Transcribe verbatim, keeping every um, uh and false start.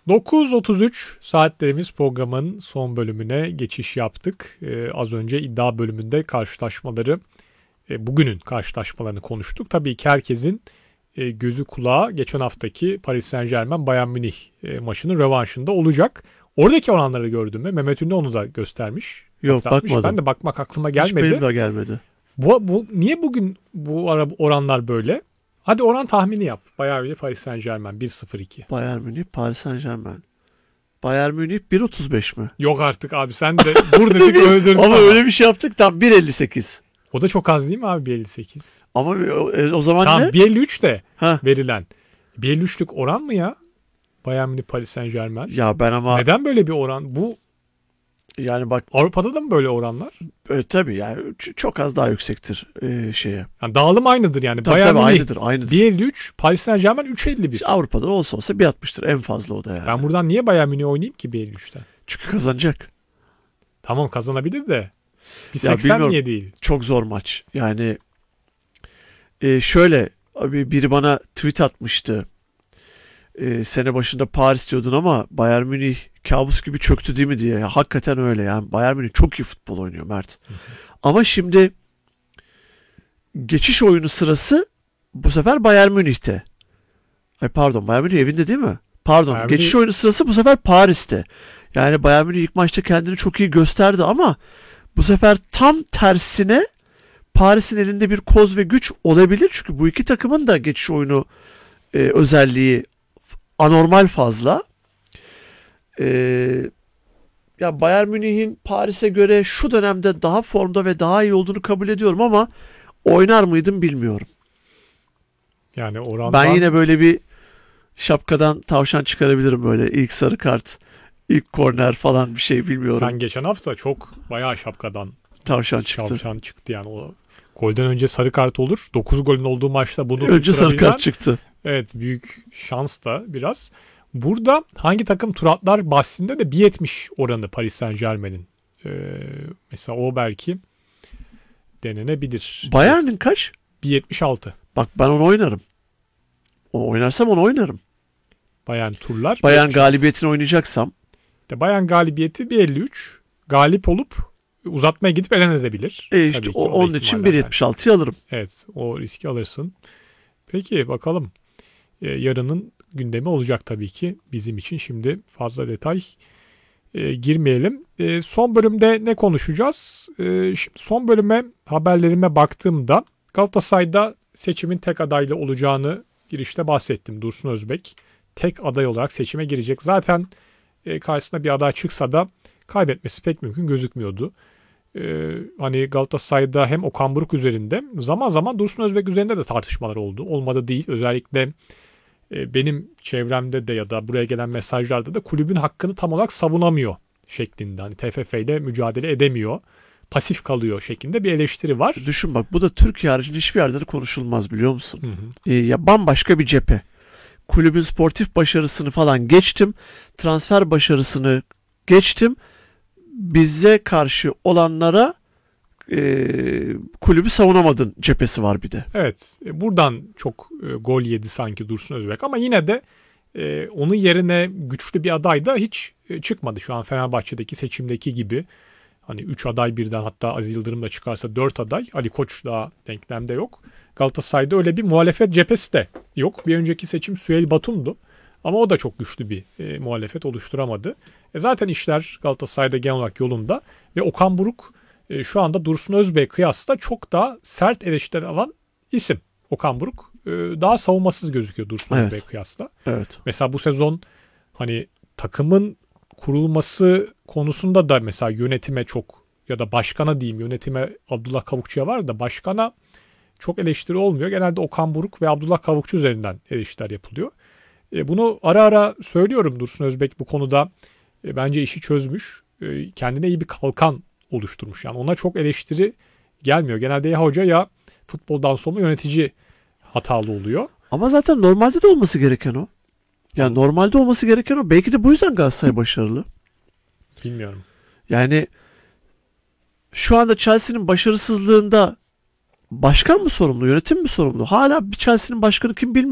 dokuz otuz üç saatlerimiz programın son bölümüne geçiş yaptık. Ee, az önce iddia bölümünde karşılaşmaları, e, bugünün karşılaşmalarını konuştuk. Tabii ki herkesin e, gözü kulağı geçen haftaki Paris Saint-Germain Bayern Münih e, maçının rövanşında olacak. Oradaki oranları gördün mü? Mehmet Ünlü onu da göstermiş. Yok, aktarmış. bakmadım. Ben de bakmak aklıma gelmedi. Hiç benim de gelmedi. Bu, bu, niye bugün bu ara oranlar böyle? Hadi oran tahmini yap. Bayern Münih Paris Saint-Germain bir sıfır iki. Bayern Münih Paris Saint-Germain. Bayern Münih bir otuz beş mi? Yok artık abi, sen de dur dedik öldürdün. Ama öyle bir şey yaptık, tam bir elli sekiz. O da çok az değil mi abi, bir elli sekiz? Ama o, o zaman tamam, ne? bir elli üç de Ha. verilen. bir elli üçlük oran mı ya? Bayern Münih Paris Saint-Germain. Ya ben ama... Neden böyle bir oran? Bu yani bak... Avrupa'da da mı böyle oranlar? E, tabii yani çok az daha yüksektir e, şeye. Yani dağılım aynıdır yani. Tabii Bayern tabii Münih aynıdır, aynıdır. bir elli üç, Paris Saint-Germain üç elli bir. Avrupa'da olsa olsa bir altmıştır en fazla o da yani. Ben buradan niye Bayern Münih'i oynayayım ki bir elli üçten? Çünkü kazanacak. Tamam, kazanabilir de. Bir Ya seksen bilmiyorum. niye değil? Çok zor maç. Yani e, şöyle abi, biri bana tweet atmıştı. E, sene başında Paris diyordun ama Bayern Münih kabus gibi çöktü değil mi diye. Ya, hakikaten öyle yani. Bayern Münih çok iyi futbol oynuyor Mert. Hı hı. Ama şimdi geçiş oyunu sırası bu sefer Bayern Münih'te. Ay pardon, Bayern Münih evinde değil mi? Pardon, Bayern geçiş Münih... oyunu sırası bu sefer Paris'te. Yani Bayern Münih ilk maçta kendini çok iyi gösterdi ama bu sefer tam tersine Paris'in elinde bir koz ve güç olabilir. Çünkü bu iki takımın da geçiş oyunu e, özelliği anormal fazla. E, ya Bayern Münih'in Paris'e göre şu dönemde daha formda ve daha iyi olduğunu kabul ediyorum ama oynar mıydım bilmiyorum. Yani orandan... Ben yine böyle bir şapkadan tavşan çıkarabilirim, böyle ilk sarı kart, ilk korner falan, bir şey bilmiyorum. Sen geçen hafta çok bayağı şapkadan Tavşan çıktı. Tavşan çıktı yani. O golden önce sarı kart olur. dokuz golün olduğu maçta bunu Önce sarı tutturabilen, kart çıktı. evet, büyük şans da biraz. Burada hangi takım tur atlar bahsinde de bir yetmiş oranı Paris Saint-Germain'in. Ee, mesela o belki denenebilir. Bayern'in kaç? bir yetmiş altı. Bak ben onu oynarım. O oynarsam onu oynarım. Bayern turlar. Bayern galibiyetini oynayacaksam. De Bayern galibiyeti bir elli üç. Galip olup uzatmaya gidip elenebilir. E işte o, onun için bir yetmiş altıyı alırım. Evet, o riski alırsın. Peki bakalım. Ee, yarının gündemi olacak tabii ki bizim için. Şimdi fazla detay e, girmeyelim. E, son bölümde ne konuşacağız? E, şimdi son bölüme, haberlerime baktığımda Galatasaray'da seçimin tek adaylı olacağını girişte bahsettim. Dursun Özbek tek aday olarak seçime girecek. Zaten e, karşısına bir aday çıksa da kaybetmesi pek mümkün gözükmüyordu. Ee, hani Galatasaray'da hem Okan Buruk üzerinde, zaman zaman Dursun Özbek üzerinde de tartışmalar oldu. Olmadı değil. Özellikle e, benim çevremde de ya da buraya gelen mesajlarda da kulübün hakkını tam olarak savunamıyor şeklinde. Hani T F F ile mücadele edemiyor, pasif kalıyor şeklinde bir eleştiri var. Düşün bak, bu da Türkiye haricinde hiçbir yerde de konuşulmaz, biliyor musun? Hı hı. Ee, ya bambaşka bir cephe. Kulübün sportif başarısını falan geçtim. Transfer başarısını geçtim. Bize karşı olanlara e, kulübü savunamadın cephesi var bir de. Evet. E, buradan çok e, gol yedi sanki Dursun Özbek ama yine de e, onun yerine güçlü bir aday da hiç e, çıkmadı. Şu an Fenerbahçe'deki seçimdeki gibi. Hani üç aday birden, hatta Aziz Yıldırım da çıkarsa dört aday. Ali Koç daha denklemde yok. Galatasaray'da öyle bir muhalefet cephesi de yok. Bir önceki seçim Süheyl Batum'du. Ama o da çok güçlü bir e, muhalefet oluşturamadı. E, zaten işler Galatasaray'da genel olarak yolunda. Ve Okan Buruk e, şu anda Dursun Özbek kıyasla çok daha sert eleştiri alan isim. Okan Buruk e, daha savunmasız gözüküyor Dursun Evet. Özbek kıyasla. Evet. Mesela bu sezon hani takımın kurulması konusunda da mesela yönetime çok, ya da başkana diyeyim, yönetime Abdullah Kavukçu'ya var da başkana çok eleştiri olmuyor. Genelde Okan Buruk ve Abdullah Kavukçu üzerinden eleştiriler yapılıyor. E, bunu ara ara söylüyorum. Dursun Özbek bu konuda e, bence işi çözmüş. E, kendine iyi bir kalkan oluşturmuş. Yani ona çok eleştiri gelmiyor. Genelde ya hoca ya futboldan sonra yönetici hatalı oluyor. Ama zaten normalde de olması gereken o. Yani normalde olması gereken o. Belki de bu yüzden Galatasaray başarılı. Bilmiyorum. Yani şu anda Chelsea'nin başarısızlığında başkan mı sorumlu, yönetim mi sorumlu? Hala bir Chelsea'nin başkanı kim bilmiyorum.